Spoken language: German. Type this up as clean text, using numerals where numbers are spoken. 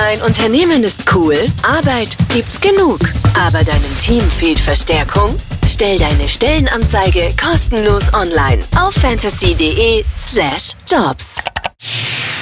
Dein Unternehmen ist cool, Arbeit gibt's genug, aber deinem Team fehlt Verstärkung? Stell deine Stellenanzeige kostenlos online auf fantasy.de/jobs.